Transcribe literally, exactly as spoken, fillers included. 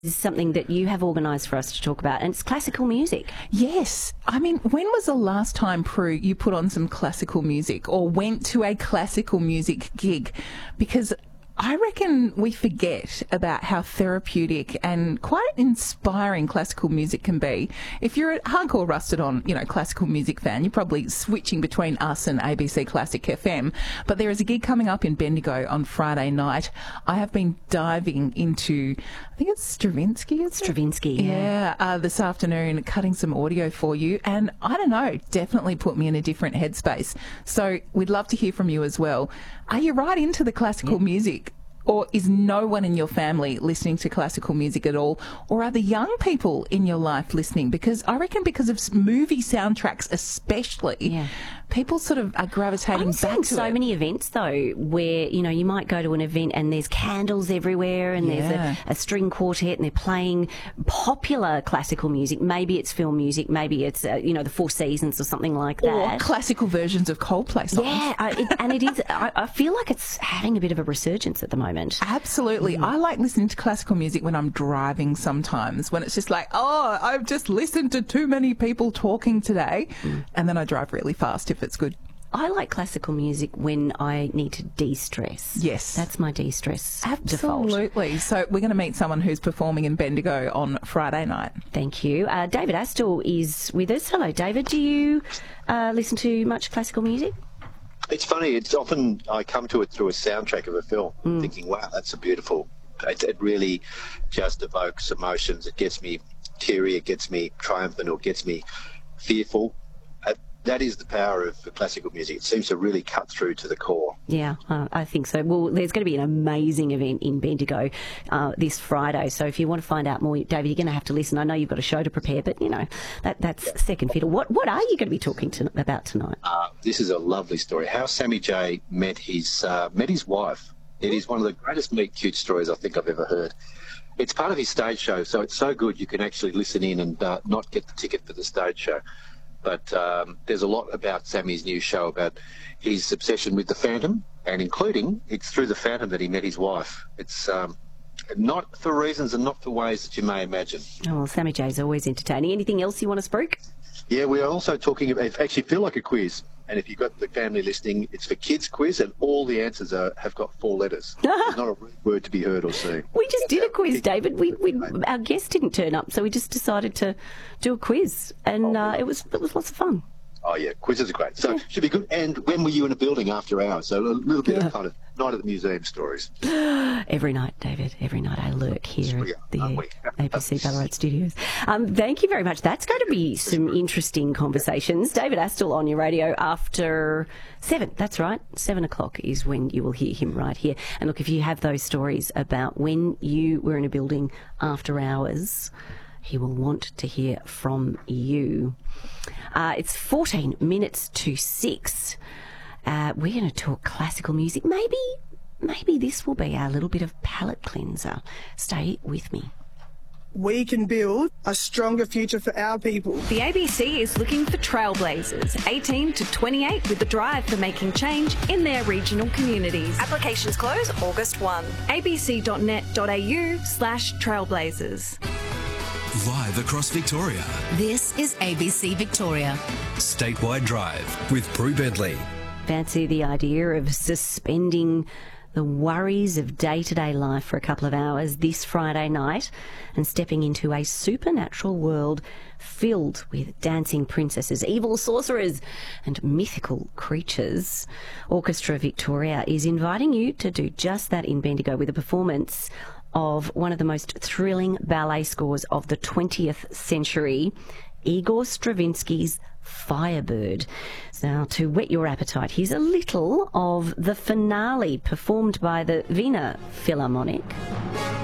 This is something that you have organised for us to talk about, and it's classical music. Yes. I mean, when was the last time, Prue, you put on some classical music or went to a classical music gig? Because I reckon we forget about how therapeutic and quite inspiring classical music can be. If you're a hardcore rusted on, you know, classical music fan, you're probably switching between us and A B C Classic F M. But there is a gig coming up in Bendigo on Friday night. I have been diving into, I think it's Stravinsky, is it? Stravinsky, yeah. Yeah, uh, this afternoon, cutting some audio for you. And I don't know, definitely put me in a different headspace. So we'd love to hear from you as well. Are you right into the classical yeah. music? Or is no one in your family listening to classical music at all? Or are the young people in your life listening? Because I reckon because of movie soundtracks especially, yeah. people sort of are gravitating I'm back to so it. many events, though, where, you know, you might go to an event and there's candles everywhere and yeah. there's a, a string quartet and they're playing popular classical music. Maybe it's film music, maybe it's, uh, you know, the Four Seasons or something like that. Or classical versions of Coldplay songs. Yeah, I, it, and it is, I, I feel like it's having a bit of a resurgence at the moment. Absolutely. Mm. I like listening to classical music when I'm driving sometimes, when it's just like, oh, I've just listened to too many people talking today, mm. and then I drive really fast if it's good. I like classical music when I need to de-stress. Yes. That's my de-stress Absolutely. default. So we're going to meet someone who's performing in Bendigo on Friday night. Thank you. Uh, David Astle is with us. Hello, David. Do you uh, listen to much classical music? It's funny, it's often I come to it through a soundtrack of a film, mm. thinking, wow, that's a beautiful, it, it really just evokes emotions. It gets me teary, it gets me triumphant, or it gets me fearful. Uh, that is the power of classical music. It seems to really cut through to the core. Yeah, uh, I think so. Well, there's going to be an amazing event in Bendigo uh, this Friday. So if you want to find out more, David, you're going to have to listen. I know you've got a show to prepare, but, you know, that that's second fiddle. What what are you going to be talking to, about tonight? Uh, this is a lovely story. How Sammy J met his uh, met his wife. It is one of the greatest meet cute stories I think I've ever heard. It's part of his stage show, so it's so good you can actually listen in and uh, not get the ticket for the stage show. But um, there's a lot about Sammy's new show, about his obsession with the Phantom, and including it's through the Phantom that he met his wife. It's um, not for reasons and not for ways that you may imagine. Oh, well, Sammy J's always entertaining. Anything else you want to spruik? Yeah, we are also talking about, actually feel like a quiz. And if you've got the family listening, it's for kids quiz, and all the answers are, have got four letters. There's not a word to be heard or seen. We just did a quiz, David. We, we our guest didn't turn up, so we just decided to do a quiz, and uh, it was it was lots of fun. Oh yeah, quizzes are great. So yeah. Should be good. And when were you in a building after hours? So a little bit yeah. of kind of night at the museum stories. Every night, David. Every night I lurk here yeah, at the A B C Ballarat Studios. Um, thank you very much. That's going to be some interesting conversations. David Astle on your radio after seven. That's right. Seven o'clock is when you will hear him right here. And look, if you have those stories about when you were in a building after hours, he will want to hear from you. Uh, it's fourteen minutes to six. Uh, we're going to talk classical music. Maybe, maybe this will be our little bit of palate cleanser. Stay with me. We can build a stronger future for our people. The A B C is looking for trailblazers, eighteen to twenty-eight, with the drive for making change in their regional communities. Applications close August first. abc.net.au slash trailblazers. Live across Victoria. This is A B C Victoria. Statewide Drive with Prue Bentley. Fancy the idea of suspending the worries of day-to-day life for a couple of hours this Friday night and stepping into a supernatural world filled with dancing princesses, evil sorcerers and mythical creatures. Orchestra Victoria is inviting you to do just that in Bendigo with a performance of one of the most thrilling ballet scores of the twentieth century, Igor Stravinsky's Firebird. So now, to whet your appetite, here's a little of the finale performed by the Wiener Philharmonic.